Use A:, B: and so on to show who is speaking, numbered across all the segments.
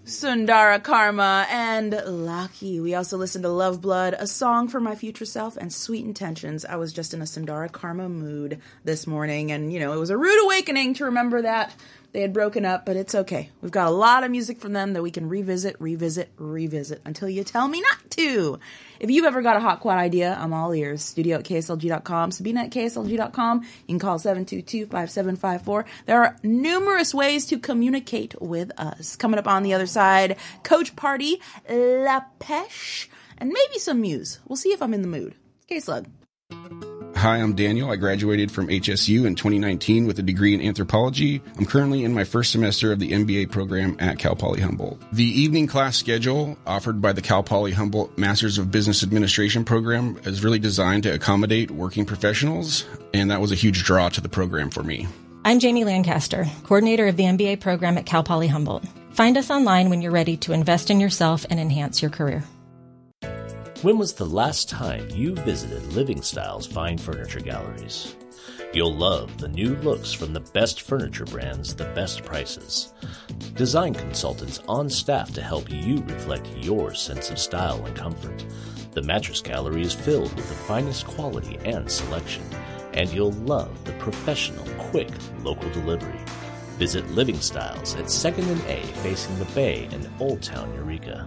A: Sundara Karma and Lucky. We also listened to Love Blood, A Song for My Future Self, and Sweet Intentions. I was just in a Sundara Karma mood this morning, and, it was a rude awakening to remember that they had broken up, but it's okay. We've got a lot of music from them that we can revisit until you tell me not to. If you've ever got a hot quad idea, I'm all ears. Studio@KSLG.com, Sabina@KSLG.com. You can call 722-5754. There are numerous ways to communicate with us. Coming up on the other side, Coach Party, La Pêche, and maybe some Muse. We'll see if I'm in the mood. K-Slug.
B: Hi, I'm Daniel. I graduated from HSU in 2019 with a degree in anthropology. I'm currently in my first semester of the MBA program at Cal Poly Humboldt. The evening class schedule offered by the Cal Poly Humboldt Masters of Business Administration program is really designed to accommodate working professionals, and that was a huge draw to the program for me.
C: I'm Jamie Lancaster, coordinator of the MBA program at Cal Poly Humboldt. Find us online when you're ready to invest in yourself and enhance your career.
D: When was the last time you visited Living Styles Fine Furniture Galleries? You'll love the new looks from the best furniture brands, the best prices. Design consultants on staff to help you reflect your sense of style and comfort. The Mattress Gallery is filled with the finest quality and selection, and you'll love the professional, quick, local delivery. Visit Living Styles at 2nd and A facing the Bay in Old Town, Eureka.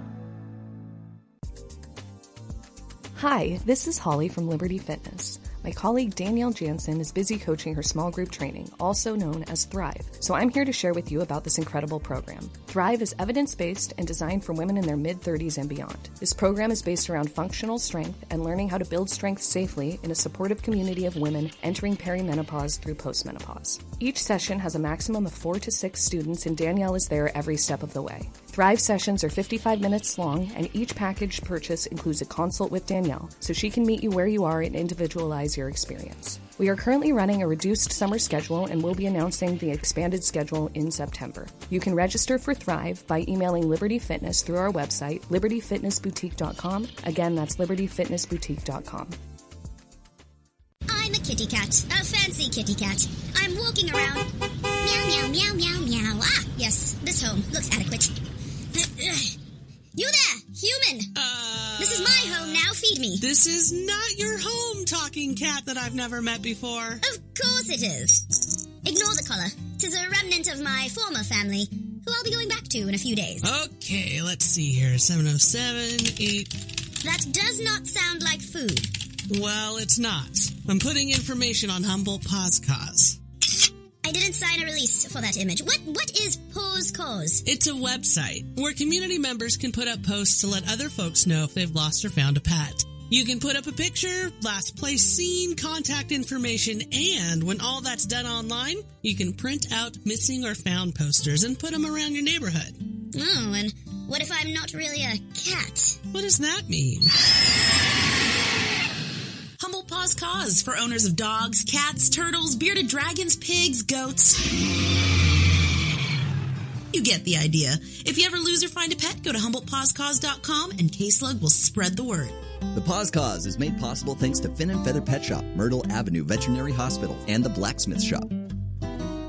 E: Hi, this is Holly from Liberty Fitness. My colleague Danielle Jansen is busy coaching her small group training, also known as Thrive. So I'm here to share with you about this incredible program. Thrive is evidence-based and designed for women in their mid-30s and beyond. This program is based around functional strength and learning how to build strength safely in a supportive community of women entering perimenopause through postmenopause. Each session has a maximum of 4 to 6 students, and Danielle is there every step of the way. Thrive sessions are 55 minutes long, and each package purchase includes a consult with Danielle, so she can meet you where you are and individualize your experience. We are currently running a reduced summer schedule, and we'll be announcing the expanded schedule in September. You can register for Thrive by emailing Liberty Fitness through our website, libertyfitnessboutique.com. Again, that's libertyfitnessboutique.com.
F: I'm a kitty cat, a fancy kitty cat. I'm walking around. Meow, meow, meow, meow, meow. Ah, yes, this home looks adequate. You there, human! This is my home now, feed me.
G: This is not your home, talking cat that I've never met before.
F: Of course it is. Ignore the collar. 'Tis a remnant of my former family, who I'll be going back to in a few days.
G: Okay, let's see here. 707, 8...
F: That does not sound like food.
G: Well, it's not. I'm putting information on Humboldt Paws Cause.
F: I didn't sign a release for that image. What is Paws Cause?
G: It's a website where community members can put up posts to let other folks know if they've lost or found a pet. You can put up a picture, last place seen, contact information, and when all that's done online, you can print out missing or found posters and put them around your neighborhood.
F: Oh, and what if I'm not really a cat?
G: What does that mean?
H: Humboldt Paws Cause for owners of dogs, cats, turtles, bearded dragons, pigs, goats. You get the idea. If you ever lose or find a pet, go to HumboldtPawsCause.com and K-Slug will spread the word.
I: The Paws Cause is made possible thanks to Fin and Feather Pet Shop, Myrtle Avenue Veterinary Hospital, and the Blacksmith Shop.